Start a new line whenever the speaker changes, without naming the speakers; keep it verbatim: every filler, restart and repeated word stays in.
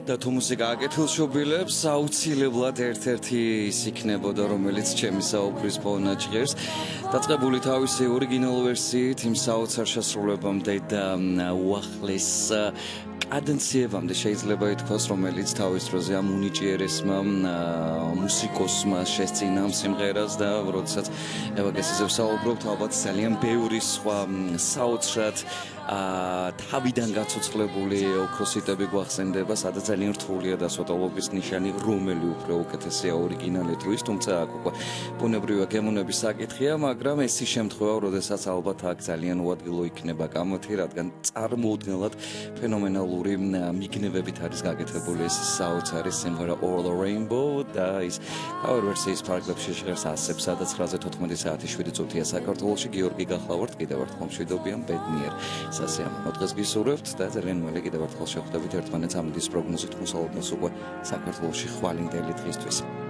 და თუ მუსიკა აკეთილ შობილებს აუცილებლად ერთ-ერთი ის იქნებოდა, რომელიც ჩემი საუბრის ფონა ჭირს. დაწყებული თავისი ორიგინალ ვერსიით იმ საოცარ შესრულებამდე და უახლეს კადენციებამდე შეიძლება ითქვას, რომელიც თავის დროზე ამ უნიჭიერესმა მუსიკოსმა შესწინა ამ სიმღერას და როდესაც ევაგესიზე ვსაუბრობთ, ალბათ ძალიან ბევრი სხვა საოცრად თავიდან გაცოცხლებული ოქროსიტები გვახსენდება, სადაც ძალიან რთულია დასვეტელობის ნიშანი, რომელი უფრო უკეთესია ორიგინალი თუ ის, თუმცა აქ უკვე ბუნებრივია გემოვნების საკითხია, მაგრამ ეს ის შემთხვევა, როდესაც ალბათ აქ ძალიან უადგილო იქნება კამოთი, რადგან წარმოუდგენლად ფენომენალური მიგნებებით არის გაკეთებული ეს საოცარი სიმღერა All the Rainbow და ის cover ვერსიის ფარგლებში ჟღერს ასებს, სადაც ცხრაზე თოთხმეტი საათი შვიდი წუთია საქართველოში. გიორგი გახლავართ, კიდევ ერთხელ მშვიდობიან ბედნიერ სასიამოვნო დღეს გისურვებთ და ძალიან მალე კიდევ ერთხელ შევხვდებით ერთმანეთს ამ დის პროგნოზით, მოსალოდნელს უკვე საქართველოში ხვალინდელი დღისთვის.